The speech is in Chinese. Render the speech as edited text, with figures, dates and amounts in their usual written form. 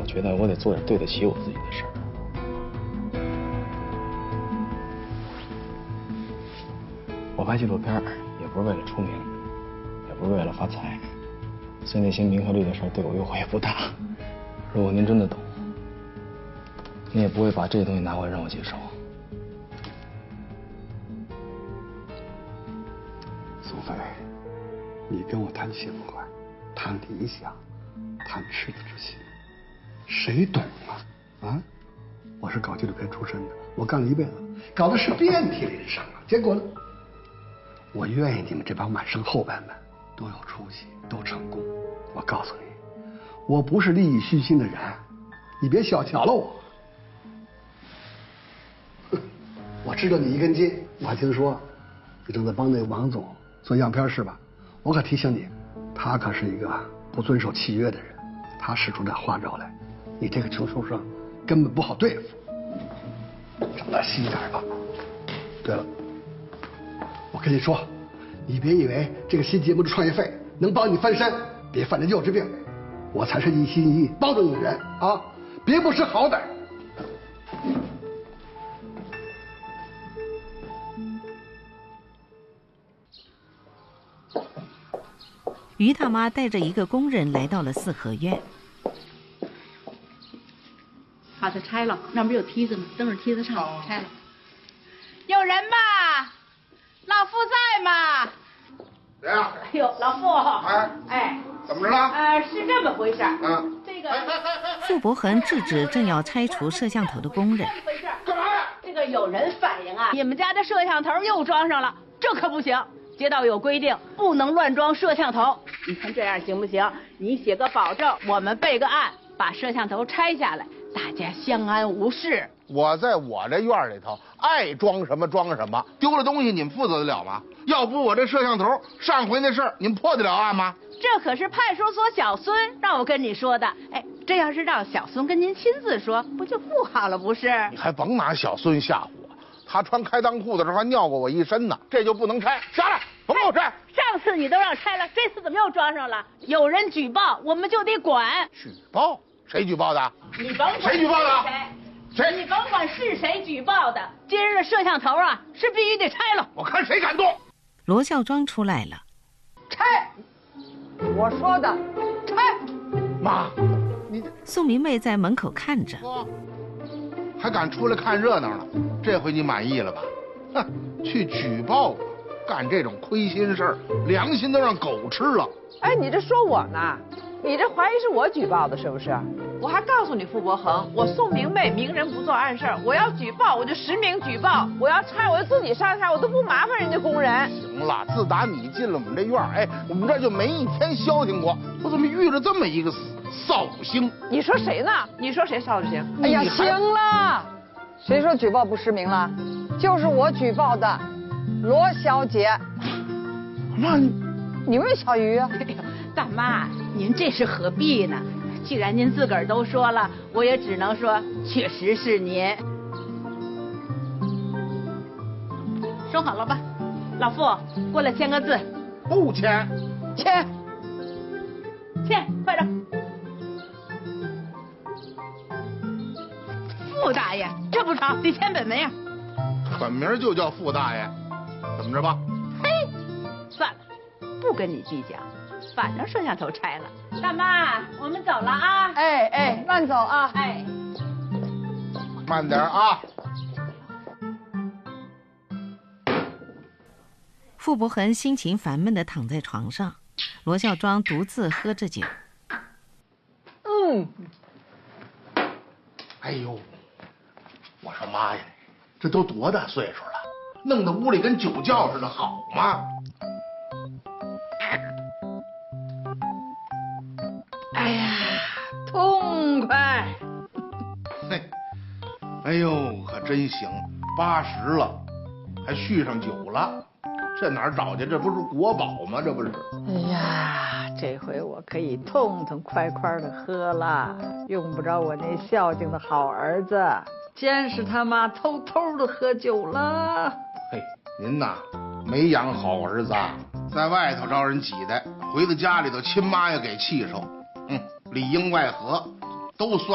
觉得我得做点对得起我自己的事儿。我拍纪录片也不是为了出名，也不是为了发财，所以那些名和利的事儿对我诱惑也不大。如果您真的懂，你也不会把这些东西拿回来让我接受。 苏菲，你跟我谈情怀，谈理想，谈赤子之心，谁懂啊？啊，我是搞纪录片出身的，我干了一辈子，搞的是遍体鳞伤啊。结果呢，我愿意你们这帮满生后辈们都有出息，都成功。我告诉你，我不是利益熏心的人，你别小瞧了我。我知道你一根筋，我还听说你正在帮那个王总做样片是吧？我可提醒你，他可是一个不遵守契约的人，他使出这花招来，你这个穷书生根本不好对付。长点心眼吧。对了，我跟你说，你别以为这个新节目的创业费能帮你翻身，别犯这幼稚病。我才是一心一意帮助你的人啊，别不识好歹。 于大妈带着一个工人来到了四合院。 把它拆了，那不有梯子吗？蹬着梯子上，拆了。有人吗？老夫在吗？ 谁呀？ 哎呦，老夫。哎， 怎么着了？ 是这么回事。这个。 傅伯恒制止正要拆除摄像头的工人。 干嘛呀？这个有人反映啊，你们家的摄像头又装上了，这可不行。街道有规定，不能乱装摄像头。你看这样行不行？你写个保证，我们备个案，把摄像头拆下来，大家相安无事。 我在我这院里头爱装什么装什么，丢了东西你们负责得了吗？要不我这摄像头上回那事儿，你们破得了案吗？ 这可是派出所小孙让我跟你说的。哎，这要是让小孙跟您亲自说，不就不好了？不是？ 你还甭拿小孙吓唬我，他穿开裆裤的时候还尿过我一身呢，这就不能拆，下来，甭给我拆。 上次你都让拆了，这次怎么又装上了？有人举报，我们就得管。 举报？谁举报的？ 你甭管谁举报的？谁？ 你甭管是谁举报的，今日的摄像头啊是必须得拆了。 我看谁敢动。 罗孝庄出来了。 拆！我说的，拆！ 妈，你宋明媚在门口看着。 还敢出来看热闹呢？这回你满意了吧？哼，去举报我，干这种亏心事儿，良心都让狗吃了。 哎，你这说我呢？你这怀疑是我举报的，是不是？我还告诉你傅伯恒，我宋明媚明人不做暗事，我要举报我就实名举报，我要拆我就自己上拆，我都不麻烦人家工人。 行了，自打你进了我们这院儿，哎，我们这儿就没一天消停过。我怎么遇着这么一个扫兴？ 你说谁呢？你说谁扫兴？ 哎呀，行了，谁说举报不实名了？就是我举报的，罗小姐。 妈， 你问小鱼啊？ 哎呦，大妈，您这是何必呢？既然您自个儿都说了，我也只能说确实是您。收好了吧，老傅，过来签个字。 不签， 签，快点。傅大爷，这不成，得签本名。 本名就叫傅大爷，怎么着吧？ 嘿，算了，不跟你计较，反正摄像头拆了。大妈，我们走了啊！ 哎，慢走啊！ 哎， 慢点啊！ 傅伯恒心情烦闷地躺在床上，罗孝庄独自喝着酒。 哎呦，我说妈呀，这都多大岁数了，弄得屋里跟酒窖似的，好吗？ 哎呀，痛快！ 嘿，哎呦，可真行，80了，还续上酒了，这哪儿找去？这不是国宝吗？这不是？ 哎呀，这回我可以痛痛快快的喝了，用不着我那孝敬的好儿子监视他妈偷偷的喝酒了。 嘿，您呐，没养好儿子，在外头招人挤兑，回到家里头亲妈也给气受，里应外合，都算。